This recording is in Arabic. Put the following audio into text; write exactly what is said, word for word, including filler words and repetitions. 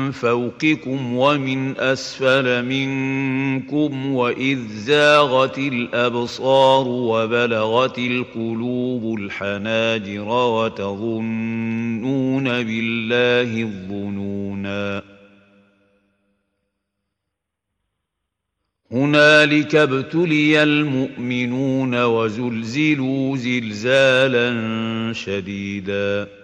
فوقكم ومن أسفل منكم وإذ زاغت الأبصار وبلغت القلوب الحناجر وتظنون بالله الظنونا هنالك ابتلي المؤمنون وزلزلوا زلزالا شديدا